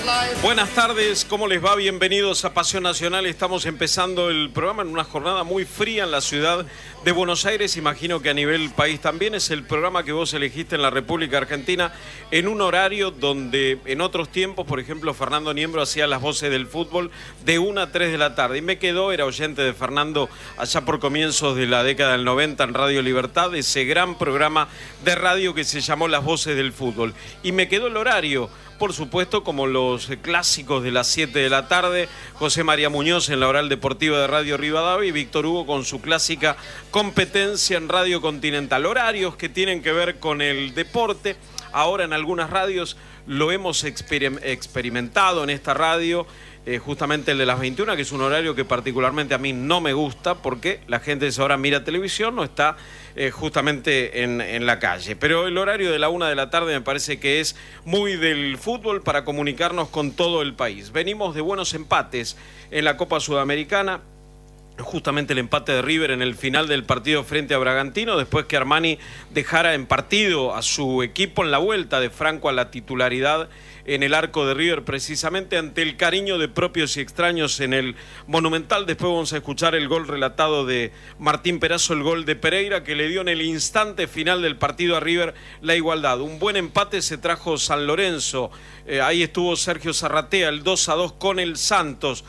Buenas tardes, ¿cómo les va? Bienvenidos a Pasión Nacional. Estamos empezando el programa en una jornada muy fría en la ciudad de Buenos Aires. Imagino que a nivel país también. Es el programa que vos elegiste en la República Argentina en un horario donde en otros tiempos, por ejemplo, Fernando Niembro hacía las voces del fútbol de 1 a 3 de la tarde. Y me quedó, era oyente de Fernando allá por comienzos de la década del 90 en Radio Libertad, ese gran programa de radio que se llamó Las Voces del Fútbol. Y me quedó el horario. Por supuesto, como los clásicos de las 7 de la tarde, José María Muñoz en la Oral Deportiva de Radio Rivadavia y Víctor Hugo con su clásica competencia en Radio Continental. Horarios que tienen que ver con el deporte. Ahora en algunas radios lo hemos experimentado en esta radio, justamente el de las 21, que es un horario que particularmente a mí no me gusta porque la gente de esa hora mira televisión, no está justamente en la calle. Pero el horario de la 1 de la tarde me parece que es muy del fútbol para comunicarnos con todo el país. Venimos de buenos empates en la Copa Sudamericana. Justamente el empate de River en el final del partido frente a Bragantino, después que Armani dejara en partido a su equipo en la vuelta de Franco a la titularidad en el arco de River, precisamente ante el cariño de propios y extraños en el Monumental. Después vamos a escuchar el gol relatado de Martín Perazo, el gol de Pereira, que le dio en el instante final del partido a River la igualdad. Un buen empate se trajo San Lorenzo, ahí estuvo Sergio Zarratea, el 2-2 con el Santos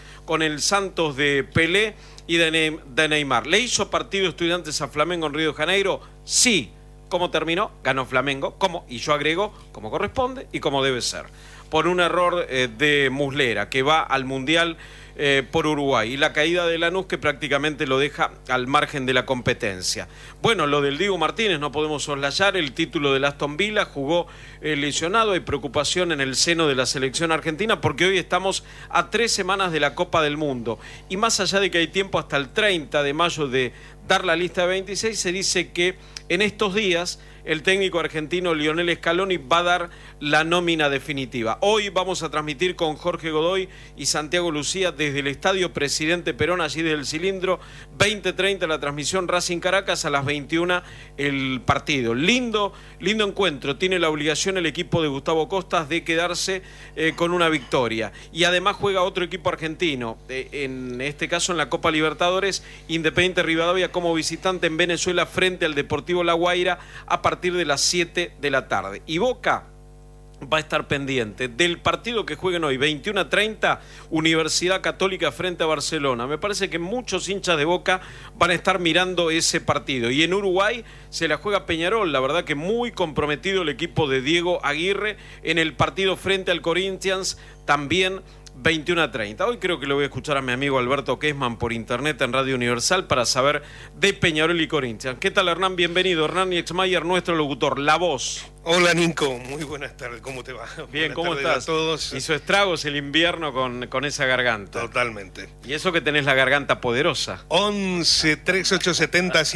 de Pelé y de Neymar. ¿Le hizo partido Estudiantes a Flamengo en Río de Janeiro? Sí. ¿Cómo terminó? Ganó Flamengo, y yo agrego, como corresponde y como debe ser. Por un error de Muslera, que va al Mundial por Uruguay. Y la caída de Lanús, que prácticamente lo deja al margen de la competencia. Bueno, lo del Diego Martínez no podemos soslayar. El título del Aston Villa, jugó lesionado. Hay preocupación en el seno de la selección argentina porque hoy estamos a 3 semanas de la Copa del Mundo. Y más allá de que hay tiempo hasta el 30 de mayo de dar la lista de 26, se dice que en estos días el técnico argentino Lionel Scaloni va a dar la nómina definitiva. Hoy vamos a transmitir con Jorge Godoy y Santiago Lucía desde el Estadio Presidente Perón, allí desde el Cilindro, 20:30 la transmisión Racing Caracas, a las 21 el partido. Lindo encuentro, tiene la obligación el equipo de Gustavo Costas de quedarse con una victoria. Y además juega otro equipo argentino, en este caso en la Copa Libertadores, Independiente Rivadavia como visitante en Venezuela frente al Deportivo La Guaira a partir de las 7 de la tarde. Y Boca va a estar pendiente del partido que jueguen hoy, 21:30, Universidad Católica frente a Barcelona. Me parece que muchos hinchas de Boca van a estar mirando ese partido. Y en Uruguay se la juega Peñarol, la verdad que muy comprometido el equipo de Diego Aguirre en el partido frente al Corinthians, también 21:30. Hoy creo que lo voy a escuchar a mi amigo Alberto Kessman por internet en Radio Universal para saber de Peñarol y Corinthians. ¿Qué tal, Hernán? Bienvenido. Hernán Niexmayer, nuestro locutor, la voz. Hola, Nico. Muy buenas tardes. ¿Cómo te va? Bien, buenas ¿cómo estás? A todos. Hizo estragos el invierno con esa garganta. Totalmente. Y eso que tenés la garganta poderosa. 11 3870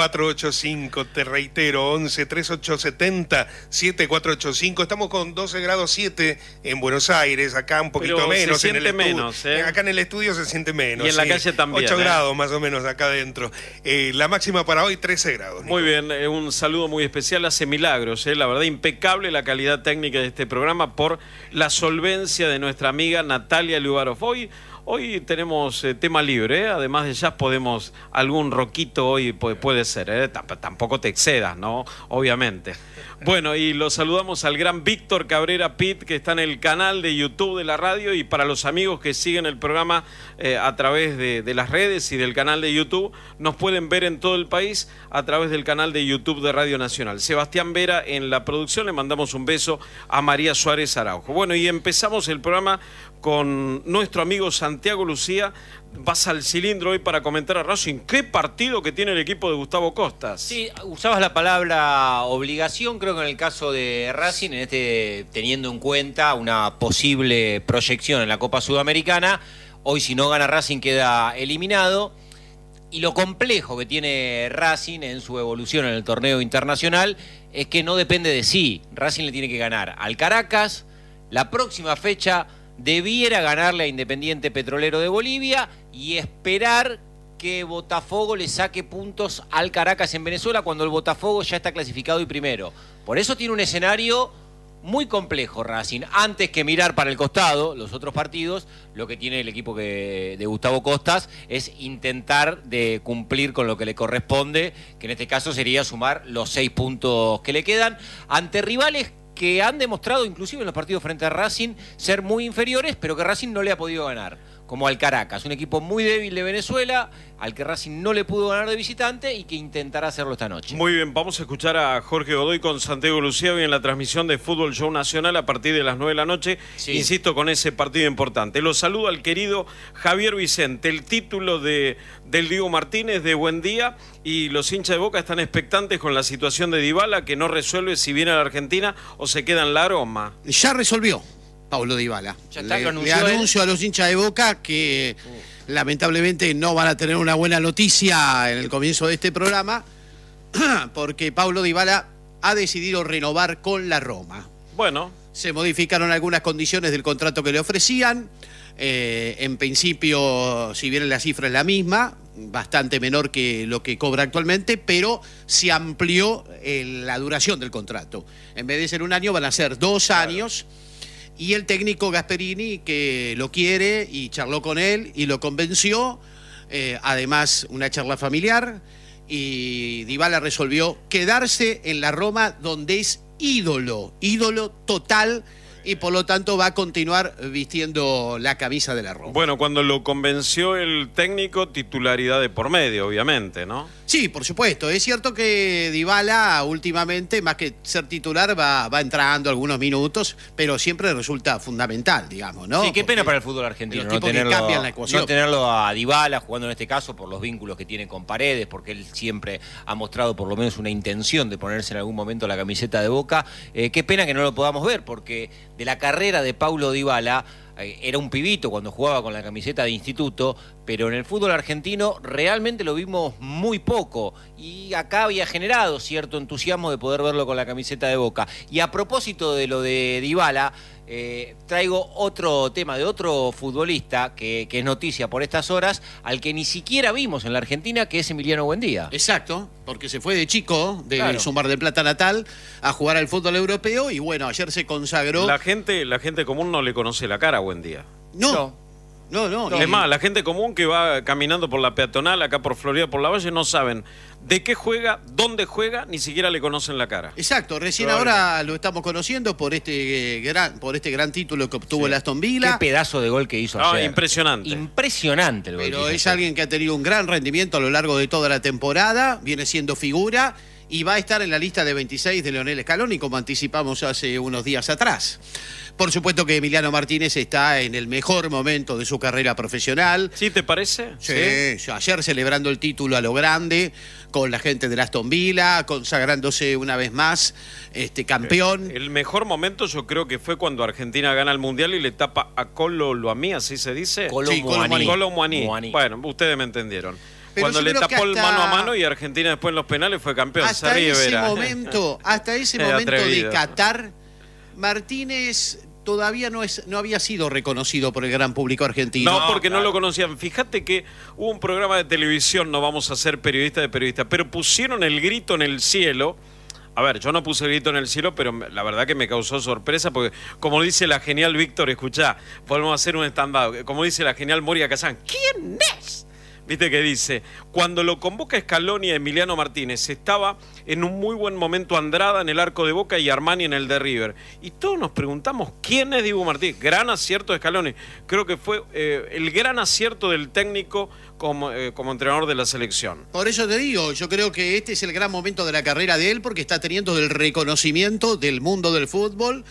7485. Te reitero, 11 3870 7485. Estamos con 12 grados 7 en Buenos Aires. Acá un poquito pero menos. Se siente en el menos, ¿eh? Acá en el estudio se siente menos. Y en la calle también. 8 grados más o menos acá adentro. La máxima para hoy, 13 grados. Nico. Muy bien, un saludo muy especial. Hace milagros, la verdad, impecable la calidad técnica de este programa por la solvencia de nuestra amiga Natalia Lugarov. Hoy tenemos tema libre, además de jazz podemos, algún roquito hoy puede ser, tampoco te excedas, ¿no? Obviamente. Bueno, y lo saludamos al gran Víctor Cabrera Pitt, que está en el canal de YouTube de la radio, y para los amigos que siguen el programa a través de las redes y del canal de YouTube, nos pueden ver en todo el país a través del canal de YouTube de Radio Nacional. Sebastián Vera en la producción, le mandamos un beso a María Suárez Araujo. Bueno, y empezamos el programa con nuestro amigo Santiago Lucía. Vas al Cilindro hoy para comentar a Racing. ¿Qué partido que tiene el equipo de Gustavo Costas? Sí, usabas la palabra obligación, creo que en el caso de Racing, teniendo en cuenta una posible proyección en la Copa Sudamericana. Hoy, si no gana Racing, queda eliminado. Y lo complejo que tiene Racing en su evolución en el torneo internacional es que no depende de sí. Racing le tiene que ganar al Caracas. La próxima fecha debiera ganarle a Independiente Petrolero de Bolivia y esperar que Botafogo le saque puntos al Caracas en Venezuela cuando el Botafogo ya está clasificado y primero. Por eso tiene un escenario muy complejo Racing. Antes que mirar para el costado los otros partidos, lo que tiene el equipo de Gustavo Costas es intentar de cumplir con lo que le corresponde, que en este caso sería sumar los 6 puntos que le quedan ante rivales que han demostrado, inclusive en los partidos frente a Racing, ser muy inferiores, pero que Racing no le ha podido ganar. Como al Caracas, un equipo muy débil de Venezuela, al que Racing no le pudo ganar de visitante y que intentará hacerlo esta noche. Muy bien, vamos a escuchar a Jorge Godoy con Santiago Lucía hoy en la transmisión de Fútbol Show Nacional a partir de las 9 de la noche. Sí. Insisto, con ese partido importante. Lo saludo al querido Javier Vicente, el título del Diego Martínez de Buen Día, y los hinchas de Boca están expectantes con la situación de Dybala, que no resuelve si viene a la Argentina o se queda en la Roma. Ya resolvió Paulo Dybala. Le anuncio a los hinchas de Boca que lamentablemente no van a tener una buena noticia en el comienzo de este programa, porque Paulo Dybala ha decidido renovar con la Roma. Bueno. Se modificaron algunas condiciones del contrato que le ofrecían. En principio, si bien la cifra es la misma, bastante menor que lo que cobra actualmente, pero se amplió la duración del contrato. En vez de ser 1 año, van a ser 2 años. Y el técnico Gasperini, que lo quiere y charló con él y lo convenció, además una charla familiar, y Dybala resolvió quedarse en la Roma, donde es ídolo total, y por lo tanto va a continuar vistiendo la camisa de la Roma. Bueno, cuando lo convenció el técnico, titularidad de por medio, obviamente, ¿no? Sí, por supuesto. Es cierto que Dybala últimamente, más que ser titular, va entrando algunos minutos, pero siempre resulta fundamental, digamos, ¿no? Sí, qué pena para el fútbol argentino no tenerlo a Dybala jugando en este caso por los vínculos que tiene con Paredes, porque él siempre ha mostrado por lo menos una intención de ponerse en algún momento la camiseta de Boca. Qué pena que no lo podamos ver, porque de la carrera de Paulo Dybala, era un pibito cuando jugaba con la camiseta de instituto, pero en el fútbol argentino realmente lo vimos muy poco y acá había generado cierto entusiasmo de poder verlo con la camiseta de Boca. Y a propósito de lo de Dybala, traigo otro tema de otro futbolista que es noticia por estas horas, al que ni siquiera vimos en la Argentina, que es Emiliano Buendía. Exacto, porque se fue de chico, de su Mar del Plata natal, a jugar al fútbol europeo y bueno, ayer se consagró. La gente común no le conoce la cara a Buendía. No. Es más, la gente común que va caminando por la peatonal, acá por Florida, por la Valle, no saben de qué juega, dónde juega, ni siquiera le conocen la cara. Exacto, recién ahora lo estamos conociendo por este gran título que obtuvo el Aston Villa. Qué pedazo de gol que hizo ayer. Impresionante. Impresionante el gol. Pero es alguien que ha tenido un gran rendimiento a lo largo de toda la temporada, viene siendo figura y va a estar en la lista de 26 de Leonel Scaloni, como anticipamos hace unos días atrás. Por supuesto que Emiliano Martínez está en el mejor momento de su carrera profesional. ¿Sí te parece? Sí. Ayer celebrando el título a lo grande, con la gente del Aston Villa, consagrándose una vez más campeón. El mejor momento yo creo que fue cuando Argentina gana el Mundial y le tapa a Colo Muani, ¿así se dice? Colo Muani. Bueno, ustedes me entendieron. Pero cuando le tapó el mano a mano y Argentina después en los penales fue campeón. Hasta ese momento de Qatar, Martínez todavía no había sido reconocido por el gran público argentino. No, porque no lo conocían. Fíjate que hubo un programa de televisión, no vamos a ser periodistas de periodistas, pero pusieron el grito en el cielo. A ver, yo no puse el grito en el cielo, pero la verdad que me causó sorpresa, porque como dice la genial Víctor, escuchá, podemos hacer un stand-up, como dice la genial Moria Kazán, ¿quién es? ¿Viste que dice? Cuando lo convoca Scaloni a Emiliano Martínez, estaba en un muy buen momento Andrada en el arco de Boca y Armani en el de River. Y todos nos preguntamos, ¿quién es Diego Martínez? Gran acierto de Scaloni. Creo que fue el gran acierto del técnico como entrenador de la selección. Por eso te digo, yo creo que este es el gran momento de la carrera de él, porque está teniendo el reconocimiento del mundo del fútbol,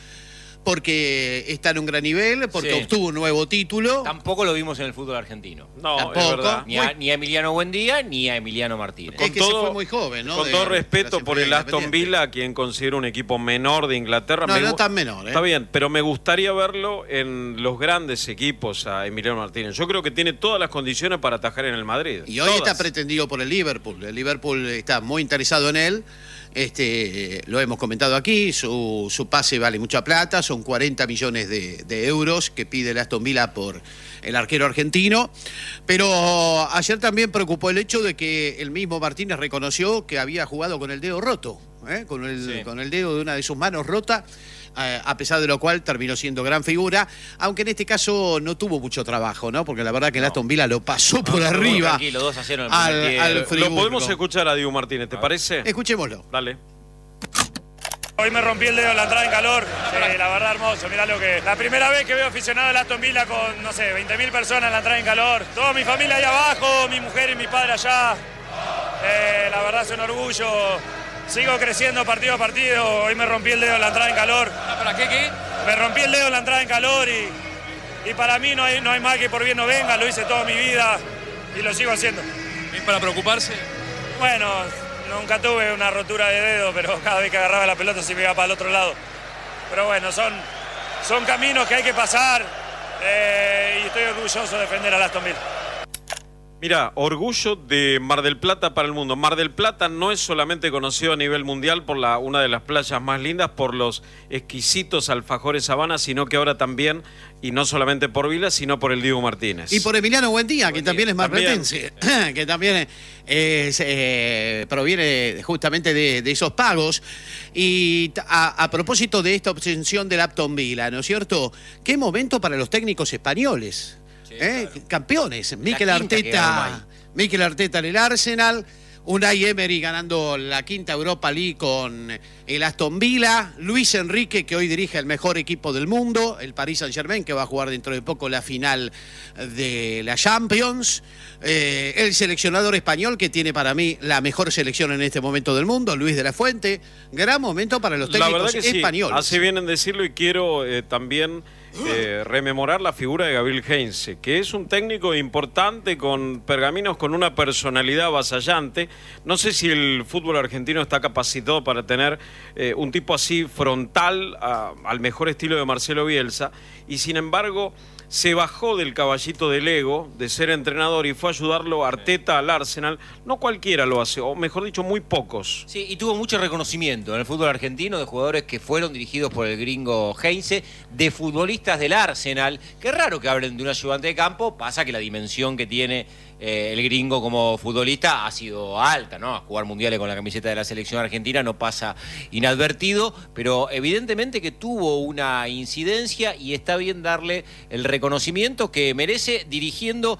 porque está en un gran nivel, porque obtuvo un nuevo título. Tampoco lo vimos en el fútbol argentino. No, tampoco. Es verdad. Ni a Emiliano Buendía, ni a Emiliano Martínez. Es que se fue muy joven, ¿no? Con todo respeto por el Aston Villa, a quien considero un equipo menor de Inglaterra. No tan menor, Está bien, pero me gustaría verlo en los grandes equipos a Emiliano Martínez. Yo creo que tiene todas las condiciones para atajar en el Madrid. Y hoy está pretendido por el Liverpool. El Liverpool está muy interesado en él. Lo hemos comentado aquí, su pase vale mucha plata, son 40 millones de euros que pide el Aston Villa por el arquero argentino, pero ayer también preocupó el hecho de que el mismo Martínez reconoció que había jugado con el dedo roto, con el dedo de una de sus manos rota, a pesar de lo cual terminó siendo gran figura, aunque en este caso no tuvo mucho trabajo, ¿no? Porque la verdad que el Aston Villa lo pasó por arriba tranquilo, 2-0 al Friburgo. Lo podemos escuchar a Diego Martínez, ¿te parece? Escuchémoslo. Dale. Hoy me rompí el dedo en la entrada en calor, la verdad hermoso, mirá lo que... La primera vez que veo aficionado al Aston Villa con, no sé, 20.000 personas en la entrada en calor. Toda mi familia ahí abajo, mi mujer y mi padre allá. La verdad es un orgullo. Sigo creciendo partido a partido. Hoy me rompí el dedo en la entrada en calor. ¿Para qué? Me rompí el dedo en la entrada en calor y para mí no hay mal que por bien no venga. Lo hice toda mi vida y lo sigo haciendo. ¿Es para preocuparse? Bueno, nunca tuve una rotura de dedo, pero cada vez que agarraba la pelota se me iba para el otro lado. Pero bueno, son caminos que hay que pasar y estoy orgulloso de defender al Aston Villa. Mira, orgullo de Mar del Plata para el mundo. Mar del Plata no es solamente conocido a nivel mundial por una de las playas más lindas, por los exquisitos alfajores Habana, sino que ahora también, y no solamente por Vila, sino por el Diego Martínez. Y por Emiliano Buendía, que también es marplatense, que también proviene justamente de esos pagos. Y a propósito de esta obsesión del Aston Villa, ¿no es cierto? ¿Qué momento para los técnicos españoles? Claro. Campeones, Mikel Arteta en el Arsenal, Unai Emery ganando la quinta Europa League con el Aston Villa, Luis Enrique, que hoy dirige el mejor equipo del mundo, el Paris Saint-Germain, que va a jugar dentro de poco la final de la Champions, el seleccionador español, que tiene para mí la mejor selección en este momento del mundo, Luis de la Fuente. Gran momento para los técnicos la verdad que españoles. Sí, hace bien en decirlo, y quiero también rememorar la figura de Gabriel Heinze, que es un técnico importante con pergaminos, con una personalidad avasallante. No sé si el fútbol argentino está capacitado para tener un tipo así frontal al mejor estilo de Marcelo Bielsa, y sin embargo se bajó del caballito del ego de ser entrenador y fue a ayudarlo a Arteta al Arsenal. No cualquiera lo hace, o mejor dicho, muy pocos. Sí, y tuvo mucho reconocimiento en el fútbol argentino de jugadores que fueron dirigidos por el gringo Heinze, de futbolistas del Arsenal, que es raro que hablen de un ayudante de campo, pasa que la dimensión que tiene el gringo como futbolista ha sido alta, ¿no? A jugar mundiales con la camiseta de la selección argentina no pasa inadvertido, pero evidentemente que tuvo una incidencia y está bien darle el reconocimiento que merece dirigiendo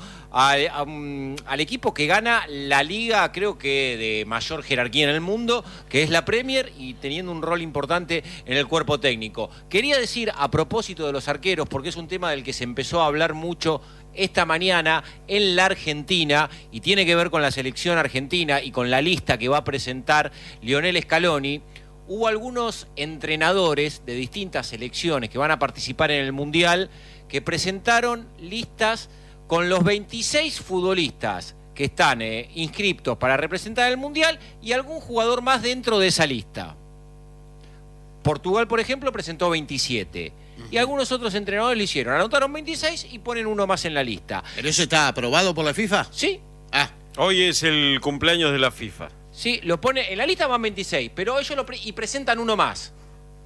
al equipo que gana la liga, creo que de mayor jerarquía en el mundo, que es la Premier, y teniendo un rol importante en el cuerpo técnico. Quería decir, a propósito de los arqueros, porque es un tema del que se empezó a hablar mucho esta mañana en la Argentina y tiene que ver con la selección argentina y con la lista que va a presentar Lionel Scaloni. Hubo algunos entrenadores de distintas selecciones que van a participar en el Mundial que presentaron listas con los 26 futbolistas que están inscriptos para representar el Mundial y algún jugador más dentro de esa lista. Portugal, por ejemplo, presentó 27. Y algunos otros entrenadores lo hicieron. Anotaron 26 y ponen uno más en la lista. ¿Pero eso está aprobado por la FIFA? Sí. Hoy es el cumpleaños de la FIFA. Sí, lo pone, en la lista van 26, pero ellos y presentan uno más.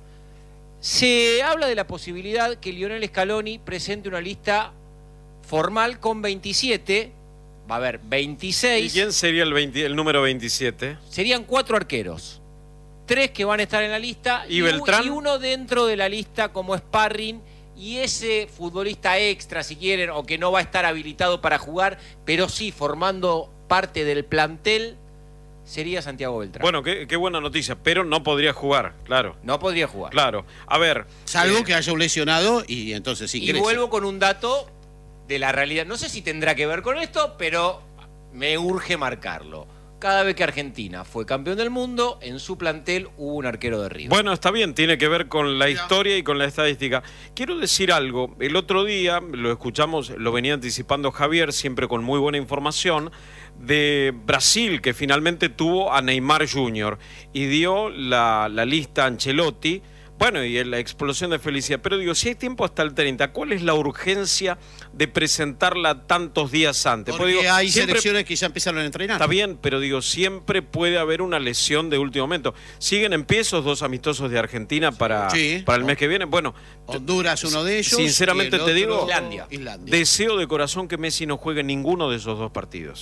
Se habla de la posibilidad que Lionel Scaloni presente una lista formal con 27. Va a haber 26. ¿Y quién sería el número 27? Serían 4 arqueros. 3 que van a estar en la lista y Beltrán, y uno dentro de la lista como sparring, y ese futbolista extra, si quieren, o que no va a estar habilitado para jugar, pero sí formando parte del plantel, sería Santiago Beltrán. Bueno, qué buena noticia, pero no podría jugar, claro. No podría jugar. Claro. A ver. Salvo que haya un lesionado y entonces sí. Y vuelvo con un dato de la realidad. No sé si tendrá que ver con esto, pero me urge marcarlo. Cada vez que Argentina fue campeón del mundo, en su plantel hubo un arquero de River. Bueno, está bien, tiene que ver con la historia y con la estadística. Quiero decir algo, el otro día lo escuchamos, lo venía anticipando Javier, siempre con muy buena información, de Brasil, que finalmente tuvo a Neymar Jr. y dio la lista a Ancelotti. Bueno, y la explosión de felicidad. Pero digo, si hay tiempo hasta el 30, ¿cuál es la urgencia de presentarla tantos días antes? Porque digo, hay selecciones que ya empezaron a entrenar. Está bien, pero digo, siempre puede haber una lesión de último momento. Siguen en pie esos 2 amistosos de Argentina para el mes que viene. Bueno, Honduras, uno de ellos. Sinceramente te digo, Islandia. Deseo de corazón que Messi no juegue ninguno de esos 2 partidos.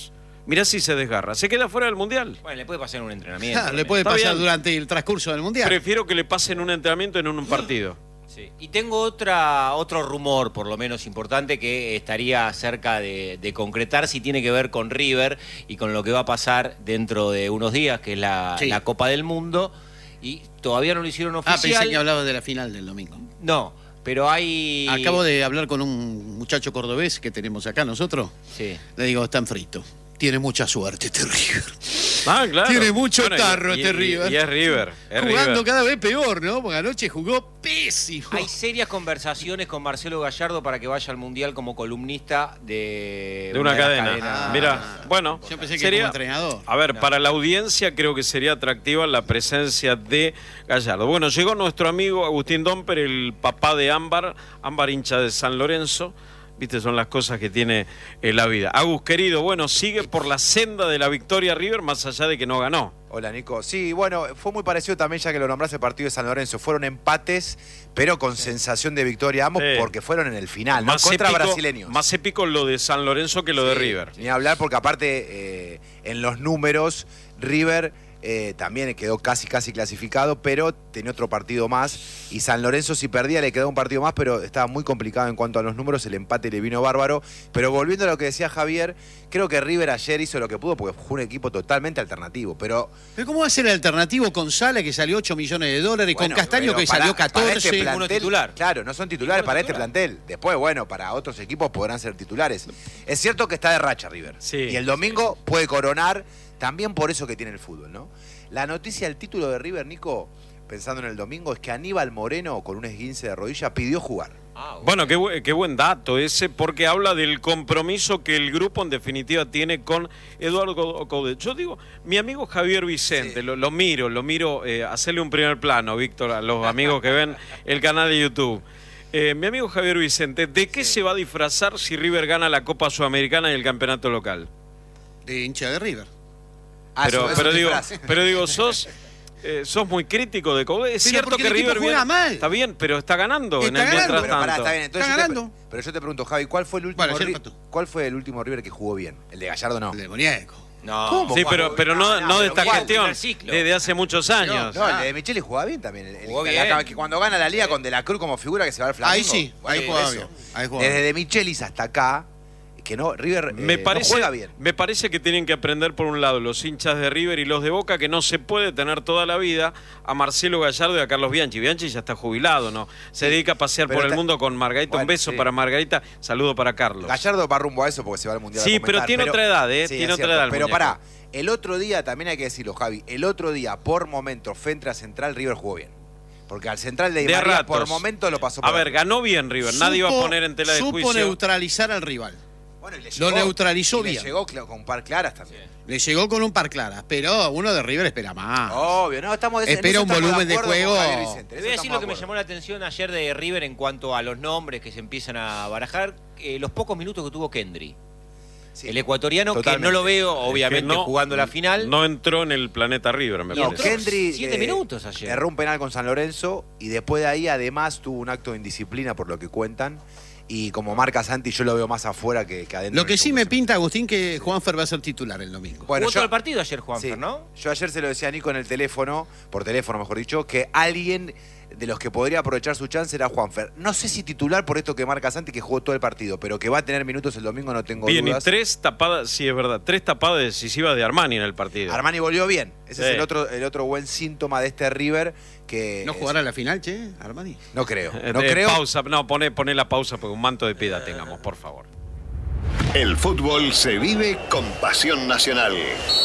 Mirá si se desgarra. Se queda fuera del Mundial. Bueno, le puede pasar en un entrenamiento. Le puede Está pasar bien. durante el transcurso del Mundial. Prefiero que le pasen un entrenamiento en un partido. Sí. Y tengo otro rumor, por lo menos importante, que estaría cerca de concretar, si tiene que ver con River y con lo que va a pasar dentro de unos días, que es la Copa del Mundo. Y todavía no lo hicieron oficial. Pensé que hablaba de la final del domingo. No, pero hay... Acabo de hablar con un muchacho cordobés que tenemos acá nosotros. Sí. Le digo, están frito. Tiene mucha suerte este River. Ah, claro. Tiene mucho Bueno, tarro este River. Y es River. Es Jugando River. cada vez peor, ¿no? Porque anoche jugó pésimo. Hay serias conversaciones con Marcelo Gallardo para que vaya al Mundial como columnista de De una de las cadena. cadenas. Mira, bueno, Yo pensé que sería, como entrenador. A ver, para la audiencia creo que sería atractiva la presencia de Gallardo. Bueno, llegó nuestro amigo Agustín Domper, el papá de Ámbar hincha de San Lorenzo. Viste, son las cosas que tiene la vida. Agus, querido, bueno, sigue por la senda de la victoria River, más allá de que no ganó. Hola, Nico. Sí, bueno, fue muy parecido también, ya que lo nombraste, el partido de San Lorenzo. Fueron empates, pero con sensación de victoria ambos, Sí. porque fueron en el final, ¿no? Contra brasileños. Más épico lo de San Lorenzo que lo de Sí, River. Ni hablar, porque aparte, en los números, River también quedó casi clasificado, pero tenía otro partido más. Y San Lorenzo, si perdía, le quedaba un partido más, pero estaba muy complicado en cuanto a los números. El empate le vino bárbaro. Pero volviendo a lo que decía Javier, creo que River ayer hizo lo que pudo, porque fue un equipo totalmente alternativo. Pero ¿Pero cómo va a ser el alternativo con Sala, que salió 8 millones de dólares, y con bueno, Castaño, pero que salió 14? Para este plantel, Ninguno titular. Claro, no son titulares Ninguno para titular. este plantel. Después, bueno, para otros equipos podrán ser titulares. Es cierto que está de racha River. Sí, y el domingo puede coronar, también por eso que tiene el fútbol, ¿no? La noticia del título de River, Nico, pensando en el domingo, es que Aníbal Moreno, con un esguince de rodilla, pidió jugar. Bueno, qué buen dato ese, porque habla del compromiso que el grupo en definitiva tiene con Eduardo Coudet. Yo digo, mi amigo Javier Vicente, Sí. lo miro, hacerle un primer plano, Víctor, a los amigos que ven el canal de YouTube. Mi amigo Javier Vicente, ¿de qué se va a disfrazar si River gana la Copa Sudamericana y el campeonato local? De hincha de River. Pero digo, sos muy crítico de Coudet. Es Pero cierto porque que el equipo River juega mal. Está bien, pero está ganando Está en el ganando. mientras Pero pará, tanto. está bien. Entonces Está yo te- ganando. pero yo te pregunto, Javi, ¿cuál fue el último Bueno, ayer River? empató. ¿Cuál fue el último River que jugó bien? El de Gallardo no. El de Muñeco. No. ¿Cómo? Sí, Juan? pero no de esta ¿cuál? gestión, Primer ciclo. desde hace muchos años. No, el de Micheli jugaba bien también. Jugó Que bien. que cuando gana la liga con De la Cruz como figura que se va al Flamengo. Ahí sí, ahí Bueno, jugaba eso. bien. Ahí jugaba Desde bien. De Michelis hasta acá, que no, River Me no parece, juega bien. me parece que tienen que aprender por un lado los hinchas de River y los de Boca que no se puede tener toda la vida a Marcelo Gallardo y a Carlos Bianchi. Bianchi ya está jubilado, ¿no? Se dedica a pasear Pero por el está- mundo con Margarita. Un Bueno, beso sí. para Margarita, saludo para Carlos. Gallardo va rumbo a eso porque se va al Mundial a Sí, comentar, pero tiene otra edad, ¿eh? Sí, Tiene es otra cierto. edad el Pero muñeco. pará, el otro día, también hay que decirlo, Javi, el otro día, por momento, frente a Central, River jugó bien. Porque al Central de Di De a María, ratos. por momento, lo pasó por A ver, arriba. ganó bien River. Nadie va a poner en tela de Supo juicio. neutralizar al rival. Bueno, y le lo neutralizó y le bien. llegó con un par claras también. Le llegó con un par claras, pero uno de River espera más. Obvio, no, estamos en Espera eso un estamos volumen de acuerdo con juego. Javier Vicente, Te en voy a eso decir lo que me estamos llamó la atención ayer de River en cuanto a los nombres que se empiezan a barajar, los pocos minutos que tuvo Kendry. Sí, El ecuatoriano, totalmente. que no lo veo, obviamente, Que no- jugando la final. No entró en el planeta River, me No, parece. Kendry 7 minutos ayer. erró un penal con San Lorenzo y después de ahí además tuvo un acto de indisciplina por lo que cuentan y como marca Santi yo lo veo más afuera que adentro. Lo que sí me pinta, Agustín, que Juanfer va a ser titular el domingo. Bueno, Jugó todo yo, el partido ayer, Juanfer, sí, ¿no? yo ayer se lo decía a Nico en el teléfono, por teléfono mejor dicho, que alguien de los que podría aprovechar su chance era Juanfer. No sé si titular por esto que marca Santi, que jugó todo el partido, pero que va a tener minutos el domingo no tengo Bien, y dudas. 3 tapadas, sí es verdad, 3 tapadas decisivas de Armani en el partido. Armani volvió bien. Ese Sí. es el otro buen síntoma de este River que... ¿No jugará la final, che, Armani? No creo. No Eh, creo. Pausa, no, poné la pausa porque un manto de piedad tengamos, por favor. El fútbol se vive con pasión nacional.